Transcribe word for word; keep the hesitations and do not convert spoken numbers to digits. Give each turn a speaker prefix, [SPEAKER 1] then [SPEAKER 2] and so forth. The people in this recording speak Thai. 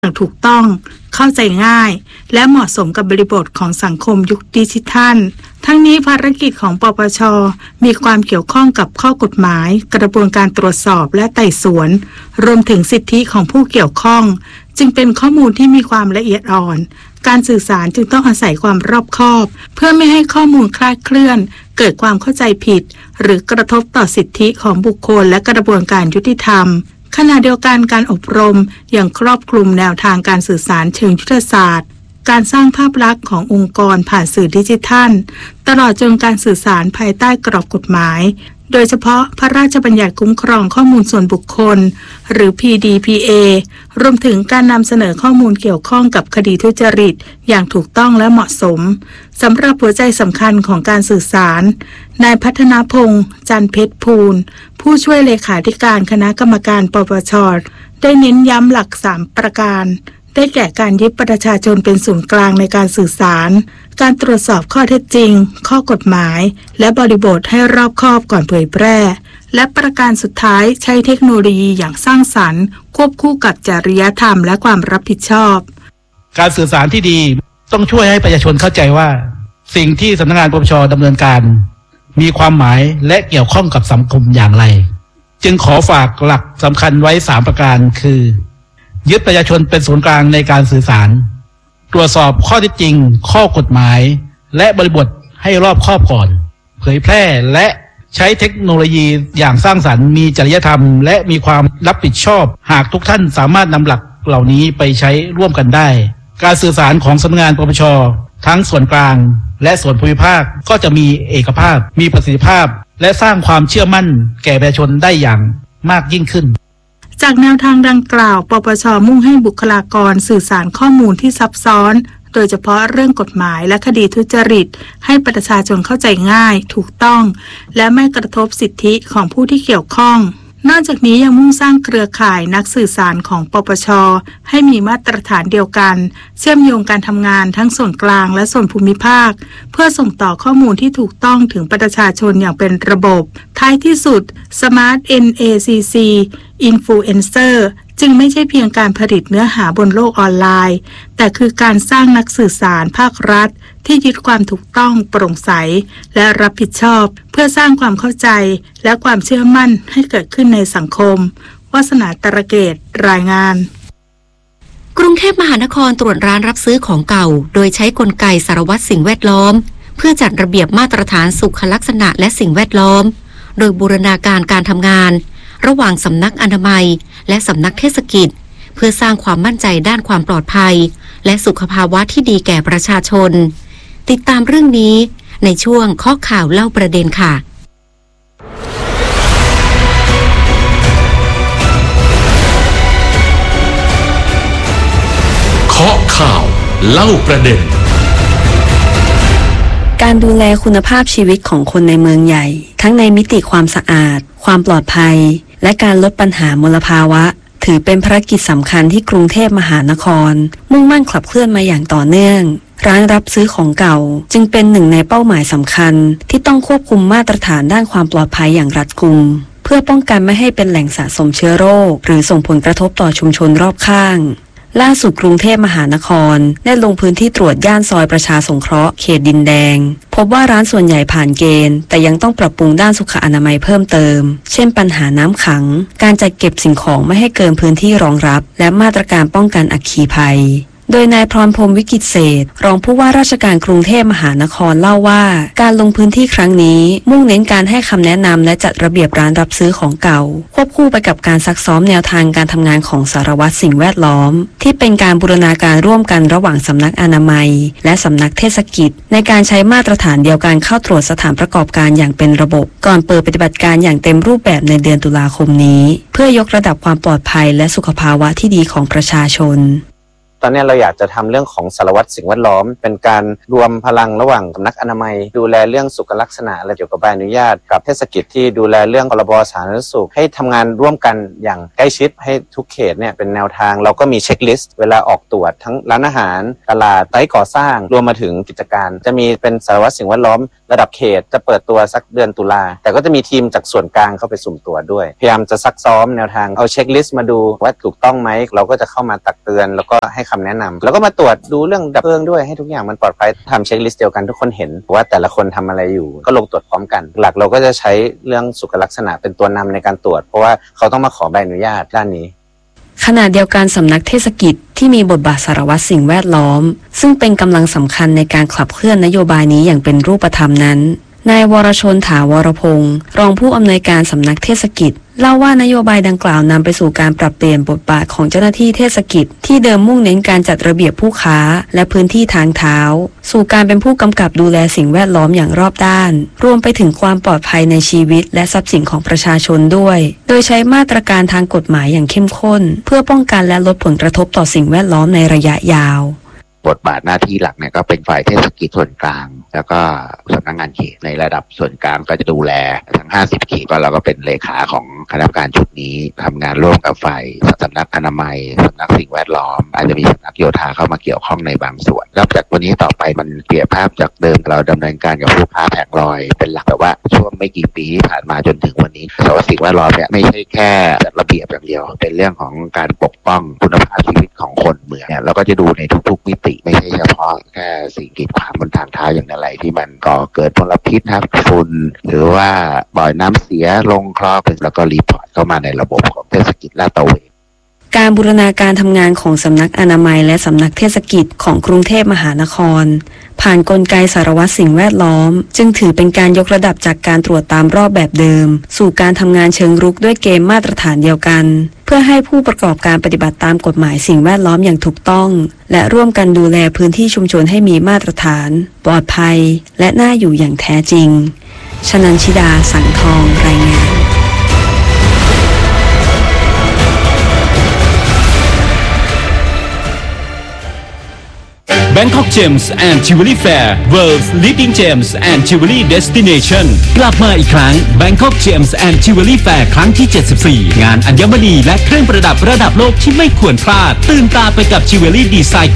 [SPEAKER 1] อย่างถูกต้องเข้าใจง่ายและเหมาะสมกับบริบทของสังคมยุคดิจิทัลทั้งนี้ภารกิจของปปช.มีความเกี่ยวข้องกับข้อกฎหมายกระบวนการตรวจสอบและไต่สวนรวมถึงสิทธิของผู้เกี่ยวข้องจึงเป็นข้อมูลที่มีความละเอียดอ่อนการสื่อสารจึงต้องอาศัยความรอบคอบเพื่อไม่ให้ข้อมูลคลาดเคลื่อนเกิดความเข้าใจผิดหรือกระทบต่อสิทธิของบุคคลและกระบวนการยุติธรรมขณะเดียวกันการอบรมอย่างครอบคลุมแนวทางการสื่อสารเชิงยุทธศาสตร์การสร้างภาพลักษณ์ขององค์กรผ่านสื่อดิจิทัลตลอดจนการสื่อสารภายใต้กรอบกฎหมายโดยเฉพาะพระราชบัญญัติคุ้มครองข้อมูลส่วนบุคคลหรือ พี ดี พี เอ รวมถึงการนำเสนอข้อมูลเกี่ยวข้องกับคดีทุจริตอย่างถูกต้องและเหมาะสมสำหรับหัวใจสำคัญของการสื่อสารนายพัฒนพงษ์จันทร์เพชรภูลผู้ช่วยเลขาธิการคณะกรรมการปปช.ได้เน้นย้ำหลักสามประการได้แก่การยึดประชาชนเป็นศูนย์กลางในการสื่อสารการตรวจสอบข้อเท็จจริงข้อกฎหมายและบริบทให้รอบคอบก่อนเผยแพร่และประการสุดท้ายใช้เทคโนโลยีอย่างสร้างสรรค์ควบคู่กับจริยธรรมและความรับผิดชอบ
[SPEAKER 2] การสื่อสารที่ดีต้องช่วยให้ประชาชนเข้าใจว่าสิ่งที่สำนักงานปปช.ดำเนินการมีความหมายและเกี่ยวข้องกับสังคมอย่างไรจึงขอฝากหลักสำคัญไว้สามประการคือยึดประชาชนเป็นศูนย์กลางในการสื่อสารตรวจสอบข้อเท็จจริงข้อกฎหมายและบริบทให้รอบคอบก่อนเผยแพร่และใช้เทคโนโลยีอย่างสร้างสรรค์มีจริยธรรมและมีความรับผิดชอบหากทุกท่านสามารถนำหลักเหล่านี้ไปใช้ร่วมกันได้การสื่อสารของสำนักงานปปช.ทั้งส่วนกลางและส่วนภูมิภาคก็จะมีเอกภาพมีประสิทธิภาพและสร้างความเชื่อมั่นแก่ประชาชนได้อย่างมากยิ่งขึ้น
[SPEAKER 1] จากแนวทางดังกล่าวปปช.มุ่งให้บุคลากรสื่อสารข้อมูลที่ซับซ้อนโดยเฉพาะเรื่องกฎหมายและคดีทุจริตให้ประชาชนเข้าใจง่ายถูกต้องและไม่กระทบสิทธิของผู้ที่เกี่ยวข้องนอกจากนี้ยังมุ่งสร้างเครือข่ายนักสื่อสารของปปช.ให้มีมาตรฐานเดียวกันเชื่อมโยงการทำงานทั้งส่วนกลางและส่วนภูมิภาคเพื่อส่งต่อข้อมูลที่ถูกต้องถึงประชาชนอย่างเป็นระบบท้ายที่สุด Smart เอ็น เอ ซี ซี Influencer จึงไม่ใช่เพียงการผลิตเนื้อหาบนโลกออนไลน์แต่คือการสร้างนักสื่อสารภาครัฐที่ยึดความถูกต้องโปร่งใสและรับผิดชอบเพื่อสร้างความเข้าใจและความเชื่อมั่นให้เกิดขึ้นในสังคมวาสนาตระเกตรายงาน
[SPEAKER 3] กรุงเทพมหานครตรวจร้านรับซื้อของเก่าโดยใช้กลไกสารวัตรสิ่งแวดล้อมเพื่อจัดระเบียบมาตรฐานสุขลักษณะและสิ่งแวดล้อมโดยบูรณาการการทำงานระหว่างสำนักอนามัยและสำนักเทศกิจเพื่อสร้างความมั่นใจด้านความปลอดภัยและสุขภาวะที่ดีแก่ประชาชนติดตามเรื่องนี้ในช่วงข้อข่าวเล่าประเด็นค่ะ
[SPEAKER 4] ข้อข่าวเล่าประเด็น
[SPEAKER 5] การดูแลคุณภาพชีวิตของคนในเมืองใหญ่ทั้งในมิติความสะอาดความปลอดภัยและการลดปัญหามลภาวะถือเป็นภารกิจสำคัญที่กรุงเทพมหานครมุ่งมั่นขับเคลื่อนมาอย่างต่อเนื่องร้านรับซื้อของเก่าจึงเป็นหนึ่งในเป้าหมายสำคัญที่ต้องควบคุมมาตรฐานด้านความปลอดภัยอย่างรัดกุมเพื่อป้องกันไม่ให้เป็นแหล่งสะสมเชื้อโรคหรือส่งผลกระทบต่อชุมชนรอบข้างล่าสุดกรุงเทพมหานครได้ลงพื้นที่ตรวจย่านซอยประชาสงเคราะห์เขตดินแดงพบว่าร้านส่วนใหญ่ผ่านเกณฑ์แต่ยังต้องปรับปรุงด้านสุขอนามัยเพิ่มเติมเช่นปัญหาน้ำขังการจัดเก็บสิ่งของไม่ให้เกินพื้นที่รองรับและมาตรการป้องกันอัคคีภัยโดยนายพรพรหมวิกิตเศรษฐ์รองผู้ว่าราชการกรุงเทพมหานครเล่าว่าการลงพื้นที่ครั้งนี้มุ่งเน้นการให้คำแนะนำและจัดระเบียบร้านรับซื้อของเก่าควบคู่ไปกับการซักซ้อมแนวทางการทำงานของสารวัตรสิ่งแวดล้อมที่เป็นการบูรณาการร่วมกันระหว่างสำนักอนามัยและสำนักเทศกิจในการใช้มาตรฐานเดียวกันเข้าตรวจสถานประกอบการอย่างเป็นระบบก่อนเปิดปฏิบัติการอย่างเต็มรูปแบบในเดือนตุลาคมนี้เพื่อยกระดับความปลอดภัยและสุขภาวะที่ดีของประชาชน
[SPEAKER 6] ตอนนี้เราอยากจะทำเรื่องของสารวัตรสิ่งแวดล้อมเป็นการรวมพลังระหว่างสำนักอนามัยดูแลเรื่องสุขลักษณะอะไรเกี่ยวกับใบอนุญาตกับเทศกิจที่ดูแลเรื่องพรบสาธารณสุขให้ทำงานร่วมกันอย่างใกล้ชิดให้ทุกเขตเนี่ยเป็นแนวทางเราก็มีเช็คลิสต์เวลาออกตรวจทั้งร้านอาหารตลาดไซต์ก่อสร้างรวมมาถึงกิจการจะมีเป็นสารวัตรสิ่งแวดล้อมระดับเขตจะเปิดตัวสักเดือนตุลาแต่ก็จะมีทีมจากส่วนกลางเข้าไปสุ่มตรวจด้วยพยายามจะซักซ้อมแนวทางเอาเช็คลิสต์มาดูว่าถูกต้องไหมเราก็จะเข้ามาตักเตือนแล้วก็ให้คำแนะนำแล้วก็มาตรวจดูเรื่องดับเพลิงด้วยให้ทุกอย่างมันปลอดภัยทำเช็คลิสต์เดียวกันทุกคนเห็นว่าแต่ละคนทำอะไรอยู่ก็ลงตรวจพร้อมกันหลักเราก็จะใช้เรื่องสุขลักษณะเป็นตัวนำในการตรวจเพราะว่าเขาต้องมาขอใบอนุญาตด้านนี้
[SPEAKER 5] ขณะเดียวกันสำนักเทศกิจที่มีบทบาทสารวัตรสิ่งแวดล้อมซึ่งเป็นกำลังสำคัญในการขับเคลื่อนนโยบายนี้อย่างเป็นรูปธรรมนั้นนายวรชนถาวรพงศ์รองผู้อำนวยการสำนักเทศกิจเล่าว่านโยบายดังกล่าวนำไปสู่การปรับเปลี่ยนบทบาทของเจ้าหน้าที่เทศกิจที่เดิมมุ่งเน้นการจัดระเบียบผู้ค้าและพื้นที่ทางเท้าสู่การเป็นผู้กำกับดูแลสิ่งแวดล้อมอย่างรอบด้านรวมไปถึงความปลอดภัยในชีวิตและทรัพย์สินของประชาชนด้วยโดยใช้มาตรการทางกฎหมายอย่างเข้มข้นเพื่อป้องกันและลดผลกระทบต่อสิ่งแวดล้อมในระยะยาว
[SPEAKER 7] บทบาทหน้าที่หลักเนี่ยก็เป็นฝ่ายเทศกิจส่วนกลางแล้วก็สำนักงานเขตในระดับส่วนกลางก็จะดูแลทั้งห้าสิบเขตก็เราก็เป็นเลขาของคณะกรรมการชุดนี้ทำงานร่วมกับฝ่ายสำนักอนามัยสำนักสิ่งแวดล้อมอาจจะมีสำนักโยธาเข้ามาเกี่ยวข้องในบางส่วนแล้วจากวันนี้ต่อไปมันเปลี่ยนภาพจากเดิมเราดำเนินการกับผู้ค้าแผงลอยเป็นหลักแต่ว่าช่วงไม่กี่ปีที่ผ่านมาจนถึงวันนี้สารวัตรสิ่งแวดล้อมเนี่ยไม่ใช่แค่จัดระเบียบอย่างเดียวเป็นเรื่องของการปกป้องคุณภาพชีวิตของคนเมืองเนี่ยเราก็จะดูในทุกๆมิติไม่ใช่เฉพาะแค่สิ่งกีดขวางบนทางเท้าอย่างไรที่มันก่อเกิดมลพิษนะครับฝุ่นหรือว่าปล่อยน้ำเสียลงคลองแล้วก็รีพอร์ตเข้ามาในระบบของเทศกิจลาดตระเวน
[SPEAKER 5] การบูรณาการทำงานของสำนักอนามัยและสำนักเทศกิจของกรุงเทพมหานครผ่านกลไกสารวัตรสิ่งแวดล้อมจึงถือเป็นการยกระดับจากการตรวจตามรอบแบบเดิมสู่การทำงานเชิงรุกด้วยเกมมาตรฐานเดียวกันเพื่อให้ผู้ประกอบการปฏิบัติตามกฎหมายสิ่งแวดล้อมอย่างถูกต้องและร่วมกันดูแลพื้นที่ชุมชนให้มีมาตรฐานปลอดภัยและน่าอยู่อย่างแท้จริงชนันชิดาสังทองรายงาน
[SPEAKER 4] Bangkok Gems and Jewelry Fair World's Leading Gems and Jewelry Destination กลับมาอีกครั้ง Bangkok Gems and Jewelry Fair ครั้งที่เจ็ดสิบสี่งานอัญมณีและเครื่องประดับระดับโลกที่ไม่ควรพลาดตื่นตาไปกับจิวเวลรี่ดีไซน์